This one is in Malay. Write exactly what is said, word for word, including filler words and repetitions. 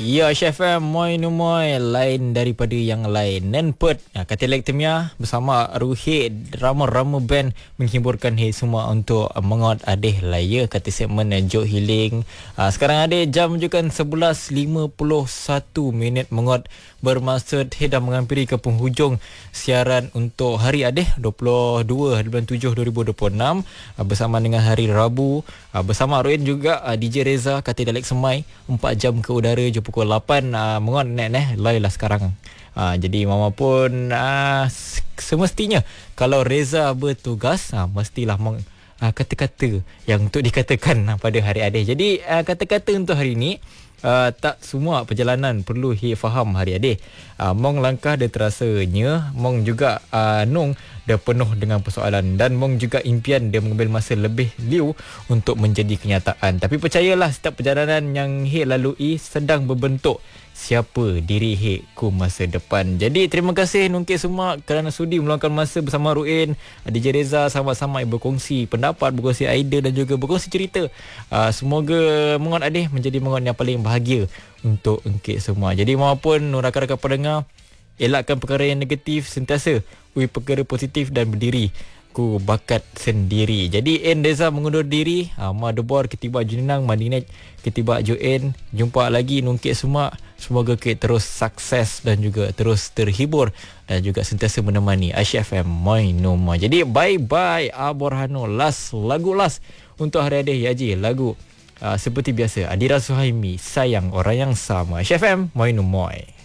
Ya, Chef M, moi no moi, lain daripada yang lain. Nenpet, kata Lektemia bersama Ruhid, rama-rama band menghiburkan hit semua untuk mengot adeh lah ya, kata segmen Joke Healing. Sekarang ada jam menunjukkan sebelas lima puluh satu minit mengot bermaksud dah menghampiri ke penghujung siaran untuk hari adeh dua puluh dua bulan tujuh dua ribu dua puluh enam bersama dengan hari Rabu bersama Ruin juga D J Reza kata Dalek Semai empat jam ke udara je pukul lapan uh, mengon net eh lai lah sekarang. Uh, jadi mama pun uh, semestinya kalau Reza bertugas uh, mestilah meng, uh, kata-kata yang untuk dikatakan uh, pada hari adeh. Jadi uh, kata-kata untuk hari ini Uh, tak semua perjalanan perlu hi faham hari adeh. Uh, mong langkah dia terasanya, mong juga uh, nung dia penuh dengan persoalan dan mong juga impian dia mengambil masa lebih liu untuk menjadi kenyataan. Tapi percayalah setiap perjalanan yang hi lalui sedang berbentuk siapa diri Hek ku masa depan. Jadi terima kasih nungkit semua kerana sudi meluangkan masa bersama Ruin, D J Reza, sama-sama berkongsi pendapat, berkongsi idea dan juga berkongsi cerita. Uh, semoga mengon adeh menjadi mengon yang paling bahagia untuk engkit semua. Jadi maupun rakan-rakan pendengar, elakkan perkara yang negatif, sentiasa ui perkara positif dan berdiri ku bakat sendiri. Jadi En Reza mengundur diri. Ha, Ma Debor ketiba Juninang, Madinet ketiba Joen. Jumpa lagi nungkit semua. Semoga kita terus sukses dan juga terus terhibur dan juga sentiasa menemani Aisyah F M Moi No Moi. Jadi bye bye Aborhano. Last lagu last untuk hari adeh Yaji, lagu uh, seperti biasa Adira Suhaimi, Sayang Orang Yang Sama. Aisyah F M Moi No Moi.